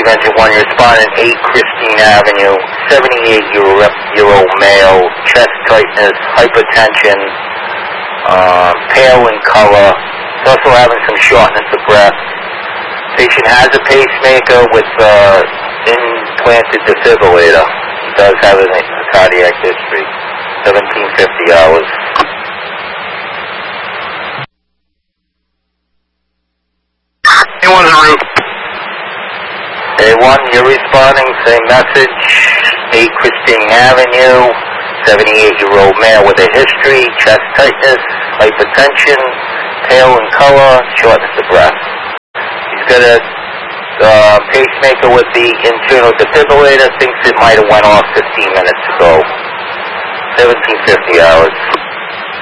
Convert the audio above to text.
Active Engine 1, you're responding 8 Christine Avenue, 78-year-old male, chest tightness, hypertension, pale in color. He's also having some shortness of breath. Patient has a pacemaker with implanted defibrillator. He does have a cardiac history. 1750 hours. A1's en route. A1, you're responding, same message. 8 Christine Avenue, 78-year-old male with a history, chest tightness, hypertension, pale in color, shortness of breath. He's got a pacemaker with the internal defibrillator, thinks it might have went off 15 minutes ago. 1750 hours.